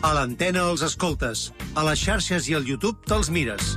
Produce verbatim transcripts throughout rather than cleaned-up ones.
A l'antena els escoltes, a les xarxes i al YouTube te'ls mires.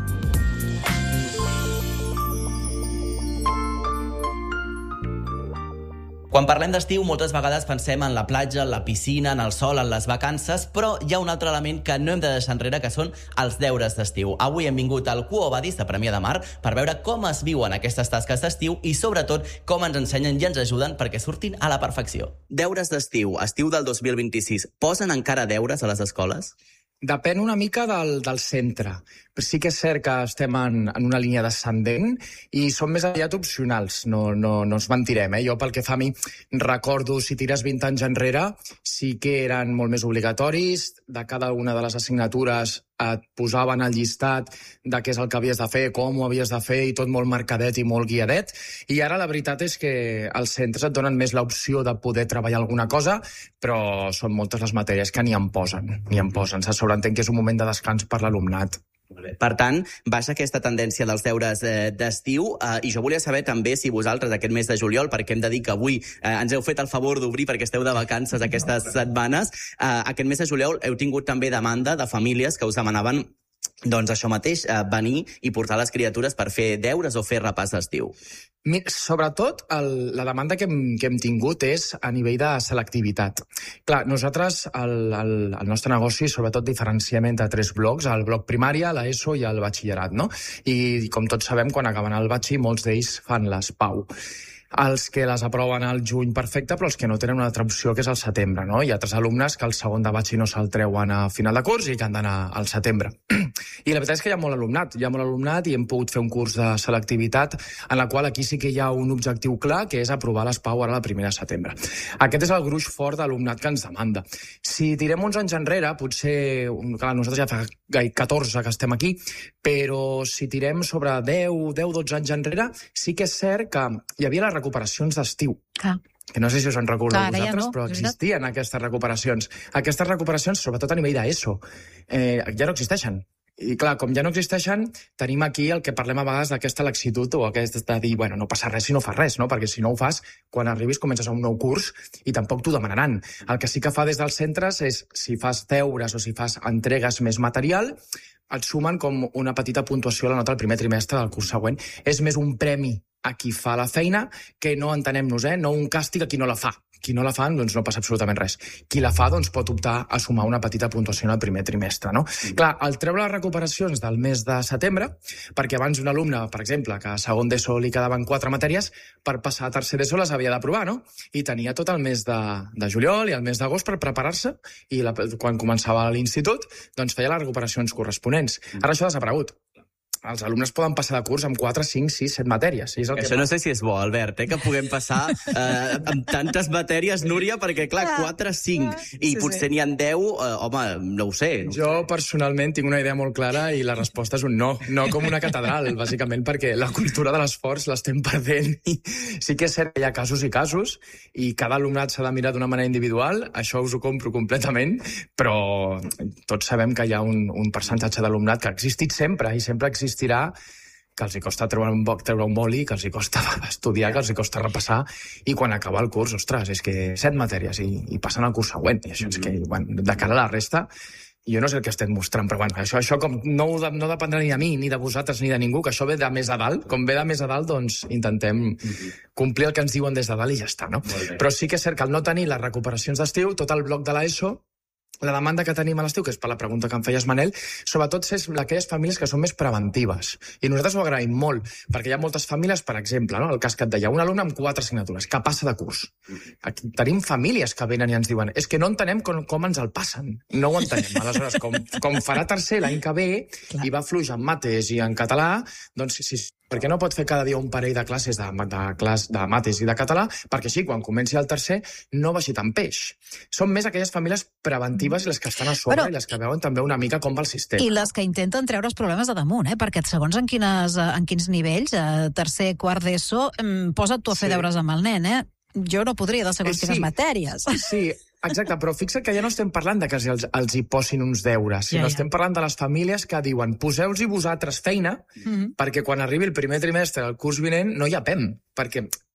Quan parlem d'estiu, moltes vegades pensem en la platja, en la piscina, en el sol, en les vacances, però hi ha un altre element que no hem de deixar enrere, que són els deures d'estiu. Avui hem vingut al Quo Vadis de Premià de Mar per veure com es viuen aquestes tasques d'estiu i, sobretot, com ens ensenyen i ens ajuden perquè surtin a la perfecció. Deures d'estiu, estiu del dos mil vint-i-sis. Posen encara deures a les escoles? Depèn una mica del, del centre. Però sí que és cert que estem en, en una línia descendent i són més aviat opcionals, no, no, no ens mentirem. Eh? Jo, pel que fa a mi, recordo, si tires vint anys enrere, sí que eren molt més obligatoris. De cada una de les assignatures et posaven al llistat de què és el que havies de fer, com ho havies de fer, i tot molt marcadet i molt guiadet. I ara la veritat és que els centres et donen més l'opció de poder treballar alguna cosa, però són moltes les matèries que ni en posen, ni en posen. Se sobreentén que és un moment de descans per l'alumnat. Per tant, baixa aquesta tendència dels deures eh, d'estiu eh, i jo volia saber també si vosaltres aquest mes de juliol, perquè hem de dir que avui eh, ens heu fet el favor d'obrir perquè esteu de vacances aquestes setmanes, eh, aquest mes de juliol heu tingut també demanda de famílies que us demanaven doncs això mateix, eh, venir i portar les criatures per fer deures o fer repàs d'estiu. Sobretot, el, la demanda que hem, que hem tingut és a nivell de selectivitat. Clar, nosaltres, el, el, el nostre negoci, sobretot, diferenciem entre tres blocs, el bloc primària, l'ESO i el batxillerat, no? I, com tots sabem, quan acaben el batxi, molts d'ells fan les PAU. Els que les aproven al juny, perfecte, però els que no tenen una altra opció, que és al setembre, no? Hi ha altres alumnes que el segon de batxi no se'l treuen a final de curs i que han d'anar al setembre. I la veritat és que hi ha molt alumnat, hi ha molt alumnat i hem pogut fer un curs de selectivitat en la qual aquí sí que hi ha un objectiu clar, que és aprovar les PAU ara la primera de setembre. Aquest és el gruix fort de l'alumnat que ens demanda. Si tirem uns anys enrere, potser, clar, nosaltres ja fa catorze que estem aquí, però si tirem sobre deu, dotze anys enrere, sí que és cert que hi havia les recuperacions d'estiu. Ah. Que no sé si us en recordeu Clar, vosaltres, ja no, però existien aquestes recuperacions. Aquestes recuperacions, sobretot a nivell d'ESO, eh, ja no existeixen. I clar, com ja no existeixen, tenim aquí el que parlem a vegades d'aquesta laxitud o aquest de dir, bueno, no passa res si no fas res, no? Perquè si no ho fas, quan arribis comences a un nou curs i tampoc t'ho demanaran. El que sí que fa des dels centres és, si fas deures o si fas entregues més material, et sumen com una petita puntuació a la nota del primer trimestre del curs següent. És més un premi a qui fa la feina que no entenem-nos, eh? No un càstig a qui no la fa. Qui no la fa, doncs no passa absolutament res. Qui la fa, doncs pot optar a sumar una petita puntuació en el primer trimestre, no? Mm. Clar, al treure les recuperacions del mes de setembre, perquè abans un alumne, per exemple, que a segon d'ESO li quedaven quatre matèries, per passar a tercer d'ESO les havia d'aprovar, no? I tenia tot el mes de, de juliol i el mes d'agost per preparar-se, i la, quan començava l'institut, doncs feia les recuperacions corresponents. Ara això ha desaparegut. Els alumnes poden passar de curs amb quatre, cinc, sis, set matèries. És el que Això no sé si és bo, Albert, eh, que puguem passar eh, amb tantes matèries, Núria, perquè, clar, quatre, cinc, i sí, potser sí. n'hi ha deu, eh, home, no ho sé. No Jo, ho sé. personalment, tinc una idea molt clara i la resposta és un no. No com una catedral, bàsicament, perquè la cultura de l'esforç l'estem perdent. I sí que és cert que hi ha casos i casos, i cada alumnat s'ha de mirar d'una manera individual, això us ho compro completament, però tots sabem que hi ha un, un percentatge d'alumnat que ha existit sempre, i sempre existirà, que els hi costa treure un, treure un boli, que els hi costa estudiar, que els hi costa repassar, i quan acaba el curs, ostres, és que set matèries i, i passen al curs següent. I això és que, bueno, de cara a la resta, jo no sé el que estem mostrant, però bueno, això, això com no, no dependrà ni de mi, ni de vosaltres, ni de ningú, que això ve de més a dalt. Com ve de més a dalt, doncs intentem complir el que ens diuen des de dalt i ja està, no? Però sí que és cert que al no tenir les recuperacions d'estiu, tot el bloc de l'ESO, la demanda que tenim a l'estiu, que és per la pregunta que em feies, Manel, sobretot és aquelles famílies que són més preventives. I nosaltres ho agraïm molt, perquè hi ha moltes famílies, per exemple, no? El cas que et deia, un alumne amb quatre assignatures, que passa de curs. Aquí tenim famílies que venen i ens diuen, és que no entenem com, com ens el passen. No ho entenem. Aleshores, com, com farà tercer l'any que ve, i va fluix en mates i en català, doncs si, perquè no pot fer cada dia un parell de classes de, de, clas, de mates i de català, perquè així, quan comenci el tercer, no vagi tan peix. Són més aquelles famílies preventives i les que estan a sobre, però, i les que veuen també una mica com va el sistema. I les que intenten treure els problemes de damunt, eh? Perquè segons en, quines, en quins nivells, eh, tercer, quart d'ESO, posa't tu a fer sí. deures amb el nen, eh? Jo no podria de segons eh, sí. quines matèries. Sí, exacte, però fixa't que ja no estem parlant de que els, els hi posin uns deures, sinó ja, ja. estem parlant de les famílies que diuen poseu-los vosaltres feina, mm-hmm. perquè quan arribi el primer trimestre del curs vinent no hi ha P E M, perquè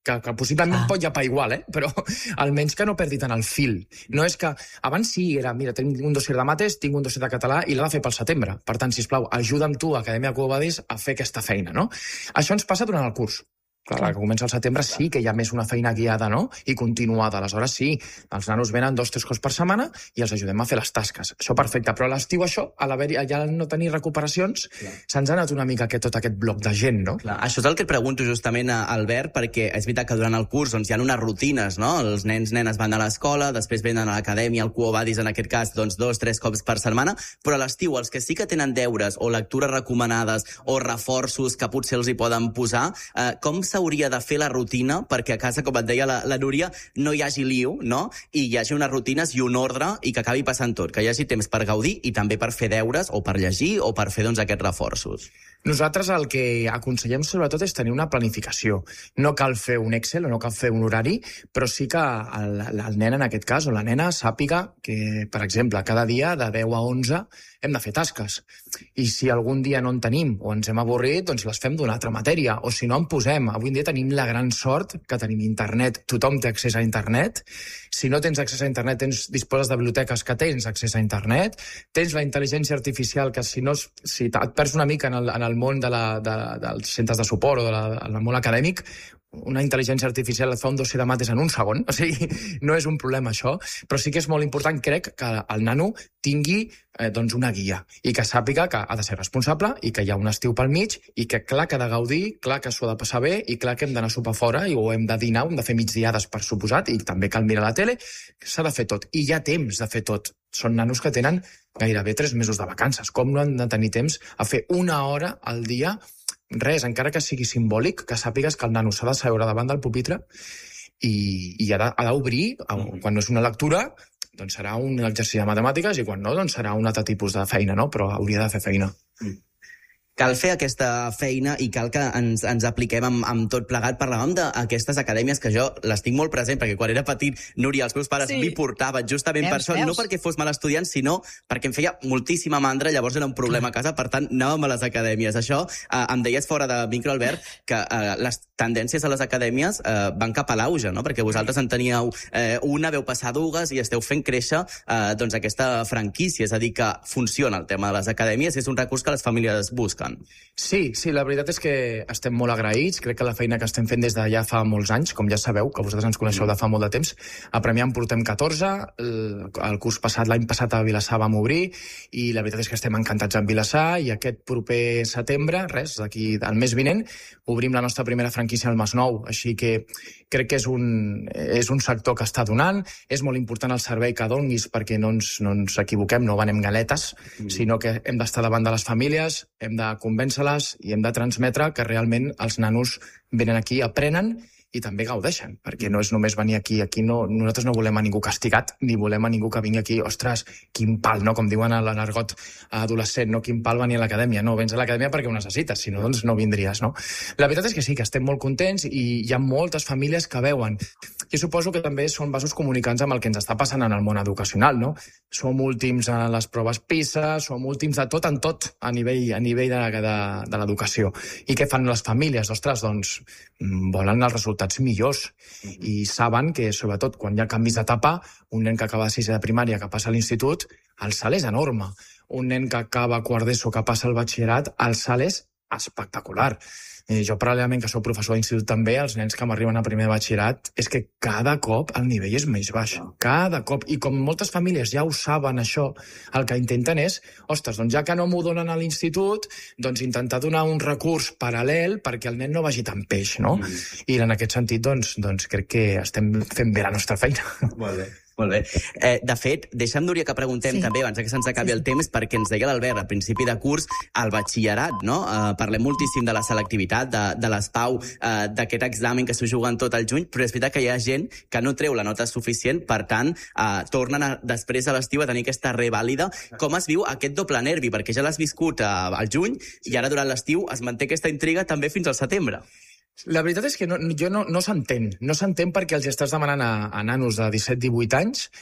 que, que possiblement ah. pot llepar igual, eh? Però almenys que no perdi tant el fil. No és que... Abans sí, era, mira, tinc un dossier de mates, tinc un dossier de català i l'ha de fer pel setembre. Per tant, sisplau, ajuda'm tu, Acadèmia Quo Vadis, a fer aquesta feina, no? Això ens passa durant el curs. Clar, que comença el setembre sí que hi ha més una feina guiada, no? I continuada. Aleshores sí, els nanos venen dos o tres cops per setmana i els ajudem a fer les tasques. Això perfecte, però a l'estiu això, a l'haver-hi, ja no tenir recuperacions, se'ns ha anat una mica aquest, tot aquest bloc de gent, no? Clar, això és el que et pregunto justament a Albert, perquè és veritat que durant el curs doncs, hi ha unes rutines, no? Els nens, nenes van a l'escola, després venen a l'acadèmia, el Quo Vadis en aquest cas, doncs dos, tres cops per setmana, però a l'estiu els que sí que tenen deures o lectures recomanades o reforços que potser els hi poden posar, eh, com s'hauria de fer la rutina perquè a casa, com et deia la, la Núria, no hi hagi liu, no? I hi hagi unes rutines i un ordre i que acabi passant tot, que hi hagi temps per gaudir i també per fer deures o per llegir o per fer doncs, aquests reforços. Nosaltres el que aconsellem sobretot és tenir una planificació. No cal fer un Excel o no cal fer un horari, però sí que el, el nen en aquest cas o la nena sàpiga que, per exemple, cada dia de deu a onze hem de fer tasques. I si algun dia no en tenim o ens hem avorrit, doncs les fem d'una altra matèria. O si no en posem. Avui en dia tenim la gran sort que tenim internet. Tothom té accés a internet. Si no tens accés a internet, tens, disposes de biblioteques que tens accés a internet. Tens la intel·ligència artificial que si, no, si et perds una mica en el, en el món de la, de, dels centres de suport o de la, en el món acadèmic, una intel·ligència artificial et fa un dossier de mates en un segon. O sigui, no és un problema, això. Però sí que és molt important, crec, que el nano tingui eh, doncs una guia i que sàpiga que ha de ser responsable i que hi ha un estiu pel mig i que clar que ha de gaudir, clar que s'ho ha de passar bé i clar que hem d'anar a sopar fora i, o hem de dinar, hem de fer migdiades per suposat i també cal mirar la tele. S'ha de fer tot. I hi ha temps de fer tot. Són nanos que tenen gairebé tres mesos de vacances. Com no han de tenir temps a fer una hora al dia? Res, encara que sigui simbòlic, que sàpigues que el nano s'ha de seure davant del pupitre i, i ha d'obrir, quan no és una lectura, doncs serà un exercici de matemàtiques i quan no, doncs serà un altre tipus de feina, no? Però hauria de fer feina. Mm. Cal fer aquesta feina i cal que ens, ens apliquem amb, amb tot plegat. Parlàvem d'aquestes acadèmies que jo les tinc molt present, perquè quan era petit, Núria, els meus pares sí. m'hi portaven justament veus, per això, veus? No perquè fos mal estudiant, sinó perquè em feia moltíssima mandra, llavors era un problema a casa, per tant, anàvem a les acadèmies. Això, eh, em deies fora de micro, Albert, que eh, les tendències a les acadèmies eh, van cap a l'auge, no? Perquè vosaltres en teníeu eh, una, veu passar dues i esteu fent créixer eh, doncs aquesta franquícia, és a dir, que funciona el tema de les acadèmies, és un recurs que les famílies busquen. Sí, sí, la veritat és que estem molt agraïts. Crec que la feina que estem fent des de ja fa molts anys, com ja sabeu, que vosaltres ens coneixeu de fa molt de temps, a Premià en portem catorze, el, el curs passat, l'any passat a Vilassar vam obrir, i la veritat és que estem encantats en Vilassar, i aquest proper setembre, res, d'aquí al mes vinent, obrim la nostra primera franquícia al Masnou, així que crec que és un, és un sector que està donant, és molt important el servei que donis perquè no ens, no ens equivoquem, no venem galetes, mm. sinó que hem d'estar davant de les famílies, hem de convèncer-les i hem de transmetre que realment els nanos venen aquí, aprenen i també gaudeixen, perquè no és només venir aquí. Aquí no, nosaltres no volem a ningú castigat, ni volem a ningú que vingui aquí, ostres, quin pal, no? Com diuen a l'argot adolescent, no? Quin pal venir a l'acadèmia. No, vens a l'acadèmia perquè ho necessites, si no, doncs no vindries, no? La veritat és que sí, que estem molt contents i hi ha moltes famílies que veuen. Jo suposo que també són vasos comunicants amb el que ens està passant en el món educacional, no? Som últims a les proves PISA, som últims de tot en tot a nivell, a nivell de, de, de l'educació. I què fan les famílies? Ostres, doncs volen els resultats millors i saben que, sobretot, quan hi ha canvis d'etapa, un nen que acaba de sisè de primària que passa a l'institut, el salt és enorme. Un nen que acaba quart d'ESO que passa al batxillerat, el salt és espectacular. Eh, jo, paral·lelament, que soc professor d'institut també, els nens que m'arriben a primer de batxillerat, és que cada cop el nivell és més baix. Cada cop. I com moltes famílies ja ho saben, això, el que intenten és, ostres, doncs ja que no m'ho donen a l'institut, doncs intentar donar un recurs paral·lel perquè el nen no vagi tan peix, no? Mm. I en aquest sentit, doncs, doncs crec que estem fent bé la nostra feina. Molt bé. Molt bé. Eh, de fet, deixa'm, Núria, que preguntem sí. també, abans que se'ns acabi sí. el temps, perquè ens deia l'Albert, a principi de curs, al batxillerat, no? Eh, parlem moltíssim de la selectivitat, de, de les PAU, eh, d'aquest examen que s'ho juguen tot el juny, però és veritat que hi ha gent que no treu la nota suficient, per tant, eh, tornen a, després a l'estiu a tenir aquesta revàlida. Com es viu aquest doble nervi? Perquè ja l'has viscut eh, al juny i ara durant l'estiu es manté aquesta intriga també fins al setembre. La veritat és que no, jo no, no s'entén. No s'entén perquè els estàs demanant a, a nanos de disset divuit anys,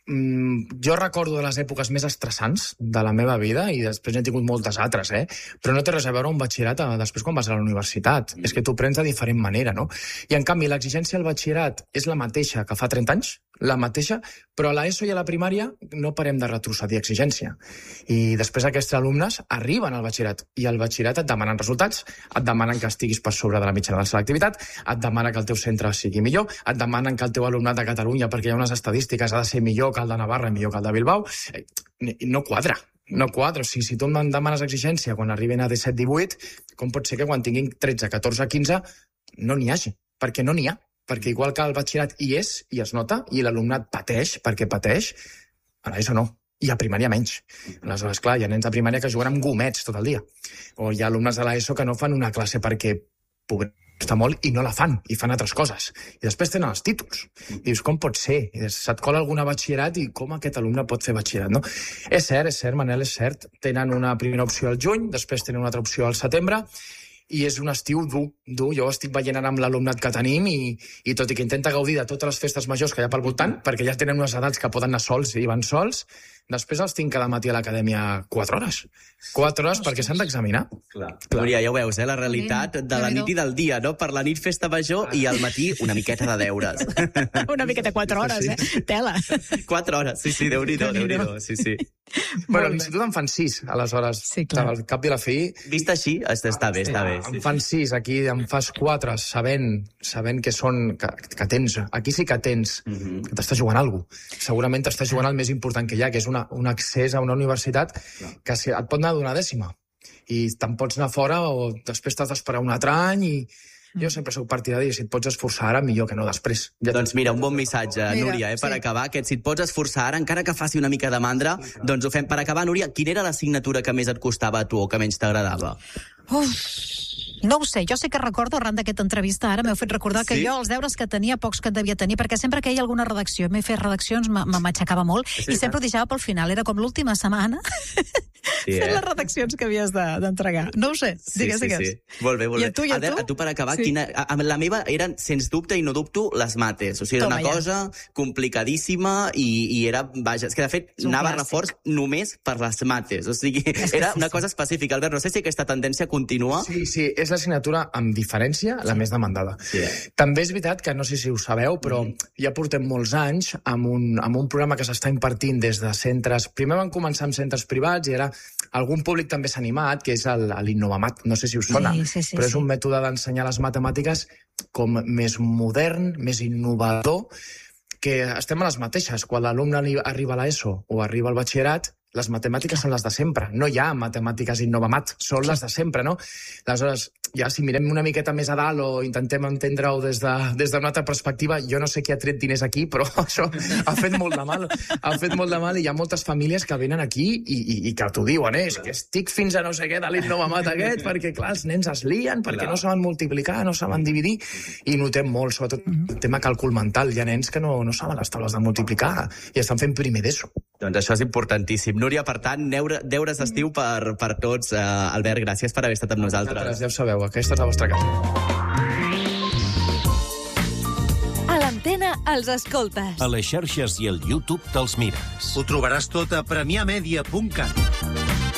mm, jo recordo de les èpoques més estressants de la meva vida, i després n'he tingut moltes altres, eh? Però no té res a veure un batxillerat a, després quan vas a la universitat. Mm. És que tu prens de diferent manera, no? I en canvi, l'exigència al batxillerat és la mateixa que fa trenta anys, la mateixa, però a l'ESO i a la primària no parem de retrocedir exigència. I després aquests alumnes arriben al batxillerat, i al batxillerat et demanen resultats, et demanen que estiguis per sobre de la mitjana de la selectivitat, et demanen que el teu centre sigui millor, et demanen que el teu alumnat de Catalunya, perquè hi ha unes estadístiques, ha de ser millor que el de Navarra i millor que el de Bilbao. No quadra. No quadra. O sigui, si tu em demanes exigència quan arriben a disset divuit, com pot ser que quan tinguin tretze, catorze, quinze no n'hi hagi? Perquè no n'hi ha. Perquè igual que el batxillerat hi és, i es nota, i l'alumnat pateix, perquè pateix, a l'ESO no. I a primària menys. Aleshores, clar, hi ha nens de primària que juguen amb gomets tot el dia. O hi ha alumnes de l'ESO que no fan una classe perquè està molt i no la fan, i fan altres coses. I després tenen els títols. I dius, com pot ser? I se't cola alguna batxillerat i com aquest alumne pot fer batxillerat, no? És cert, és cert, Manel, és cert. Tenen una primera opció al juny, després tenen una altra opció al setembre, i és un estiu dur, dur. Jo estic veient ara amb l'alumnat que tenim i, i tot i que intenta gaudir de totes les festes majors que hi ha pel voltant, perquè ja tenen unes edats que poden anar sols i van sols, després els tinc cada matí a l'acadèmia quatre hores. Quatre hores perquè s'han d'examinar. Clar. Núria, ja ho veus, eh? La realitat de la nit i del dia, no? Per la nit festa major i al matí una miqueta de deures. Una miqueta quatre hores, eh? Tela. Quatre hores, sí, sí, Déu-n'hi-do, Déu-n'hi-do, sí, sí. Bueno, a l'institut en fan sis, aleshores. Sí, clar. Al cap i la fi... Vist així, està bé, està bé. Em fan sis, aquí em fas quatre, sabent, sabent que són... Que, que tens, aquí sí que tens, mm-hmm. que t'estàs jugant alguna cosa. Segurament t'estàs jugant el més important que hi ha, que és una, un accés a una universitat que si, et pot anar d'una dècima. I te'n pots anar fora o després t'has d'esperar un altre any i... Jo sempre soc partidari i si et pots esforçar ara, millor que no després. Ja doncs mira, un bon missatge, mira, Núria, eh, per sí. acabar, que si et pots esforçar ara, encara que faci una mica de mandra, doncs ho fem per acabar. Núria, quina era l'assignatura que més et costava a tu o que menys t'agradava? Uf, no ho sé, jo sé que recordo arran d'aquesta entrevista, ara m'heu fet recordar que sí? jo els deures que tenia, pocs que devia tenir, perquè sempre que hi ha alguna redacció, m'he fet redaccions, m'aixecava molt, sí, i sempre ho deixava pel final, era com l'última setmana sí, fent eh? les redaccions que havies d'entregar. De, no ho sé, sí, digues, sí, digues. Sí. Molt bé, molt bé. I a tu, i a tu? A tu per acabar, sí. quina, a, la meva eren, sens dubte, i no dubto, les mates. O sigui, era Toma, una ja. cosa complicadíssima i, i era, vaja, és que de fet anava a reforç només per les mates. O sigui, era una cosa específica. Albert, no sé si aquesta tendència continua. Sí, sí, és l'assignatura amb diferència la més demandada. Sí. També és veritat que, no sé si ho sabeu, però mm. ja portem molts anys amb un, amb un programa que s'està impartint des de centres... Primer van començar amb centres privats i ara algun públic també s'ha animat, que és l'Innovamat. No sé si us sona, sí, sí, sí, però és un sí. mètode d'ensenyar les matemàtiques com més modern, més innovador, que estem a les mateixes. Quan l'alumne arriba a l'ESO o arriba al batxillerat, les matemàtiques són les de sempre. No hi ha matemàtiques Innovamat, són les de sempre, no? Aleshores, ja si mirem una miqueta més a dalt o intentem entendre-ho des de, des d'una altra perspectiva, jo no sé qui ha tret diners aquí, però això ha fet molt de mal. Ha fet molt de mal i hi ha moltes famílies que venen aquí i, i, i que t'ho diuen, eh? És que estic fins a no sé què de l'Innovamat aquest, perquè, clar, els nens es lien, perquè no saben multiplicar, no saben dividir, i notem molt, sobretot, el tema càlcul mental. Hi ha nens que no, no saben les taules de multiplicar i estan fent primer d'ESO. Doncs això és importantíssim. Núria, per tant, deures d'estiu per, per tots. Uh, Albert, gràcies per haver estat amb nosaltres. Ja ho sabeu, aquesta és la vostra casa. A l'antena els escoltes. A les xarxes i al YouTube te'ls mires. Ho trobaràs tot a premià media punt cat.